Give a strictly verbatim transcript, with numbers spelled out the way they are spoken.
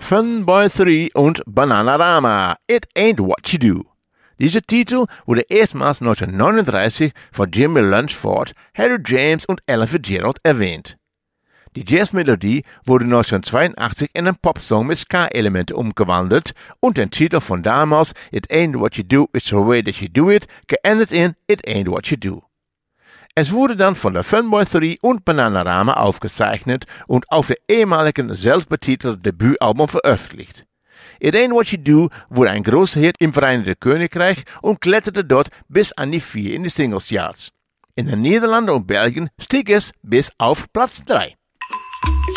Funboy drei und Bananarama, It Ain't What You Do. Dieser Titel wurde erstmals neunzehnhundertneununddreißig von Jimmy Lunceford, Harry James und Ella Fitzgerald erwähnt. Die Jazzmelodie wurde neunzehnhundertzweiundachtzig in einen Popsong mit Ska-Elementen umgewandelt und den Titel von damals It Ain't What You Do, It's the Way That You Do It geändert in It Ain't What You Do. Es wurde dann von der Funboy drei und Bananarama aufgezeichnet und auf dem ehemaligen selbstbetitelten Debütalbum veröffentlicht. It Ain't What You Do wurde ein großer Hit im Vereinigten Königreich und kletterte dort bis an die vier in die Singles-Charts. In den Niederlanden und Belgien stieg es bis auf Platz drei.